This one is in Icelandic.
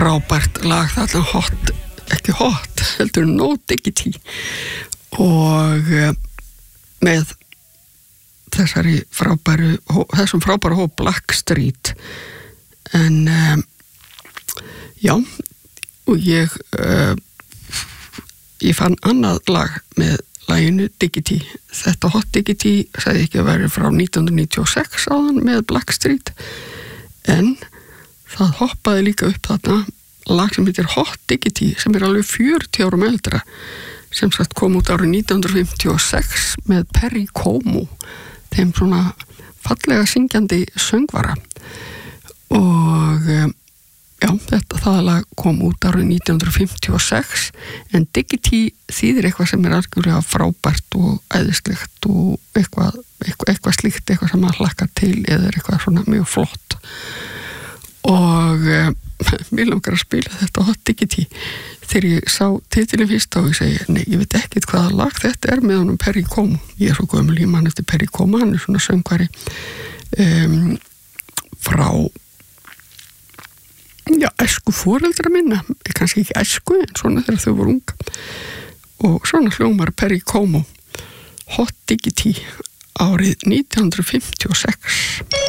frábært lag þarna ekki hot, heldur No Diggity og með þessum frábæru hóp Blackstreet en já og ég fann annað lag með laginu Diggity. Þetta Hot Diggity sagði ekki að vera frá 1996 áðan með Blackstreet en það hoppaði líka upp þarna lag sem heitir Hot Diggity sem alveg 40 árum eldra sem sagt kom út árið 1956 með Perry Como þeim svona fallega syngjandi söngvara og já, það lag kom út árið 1956 en Diggity þýðir eitthvað sem algjörlega frábært og æðislegt og eitthvað slíkt, eitthvað sem maður hlakkar til eða eitthvað svona mjög flott og mér langar að spila þetta Hot Diggity þegar ég sá titilin fyrst og ég segi, nei, ég veit ekkert hvaða lag þetta með honum Perry Como, ég svo gömul í mann eftir Perry Como, hann svona söngvari frá æsku foreldra minna, kannski ekki æsku en svona þegar þau voru ung og svona hljómar Perry Como Hot Diggity árið 1956